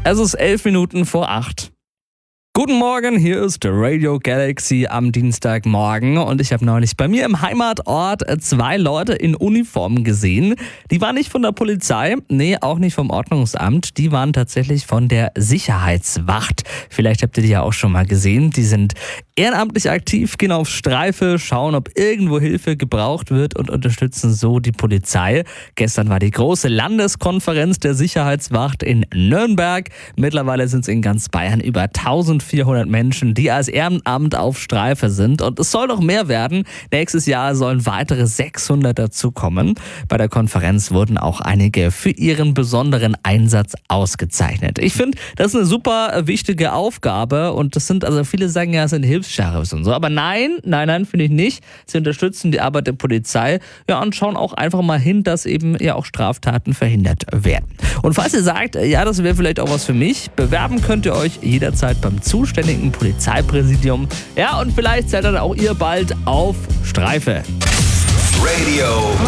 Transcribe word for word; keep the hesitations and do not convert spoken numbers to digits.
Es ist elf Minuten vor acht. Guten Morgen, hier ist Radio Galaxy am Dienstagmorgen und ich habe neulich bei mir im Heimatort zwei Leute in Uniform gesehen. Die waren nicht von der Polizei, nee, auch nicht vom Ordnungsamt, die waren tatsächlich von der Sicherheitswacht. Vielleicht habt ihr die ja auch schon mal gesehen, die sind ehrenamtlich aktiv, gehen auf Streife, schauen, ob irgendwo Hilfe gebraucht wird und unterstützen so die Polizei. Gestern war die große Landeskonferenz der Sicherheitswacht in Nürnberg. Mittlerweile sind es in ganz Bayern über eintausendvierhundert Menschen, die als Ehrenamt auf Streife sind. Und es soll noch mehr werden. Nächstes Jahr sollen weitere sechshundert dazukommen. Bei der Konferenz wurden auch einige für ihren besonderen Einsatz ausgezeichnet. Ich finde, das ist eine super wichtige Aufgabe und das sind, also viele sagen ja, es sind Hilfs-Sheriffs und so. Aber nein, nein, nein, finde ich nicht. Sie unterstützen die Arbeit der Polizei, ja, und schauen auch einfach mal hin, dass eben ja auch Straftaten verhindert werden. Und falls ihr sagt, ja, das wäre vielleicht auch was für mich, bewerben könnt ihr euch jederzeit beim zuständigen Polizeipräsidium. Ja, und vielleicht seid dann auch ihr bald auf Streife. Radio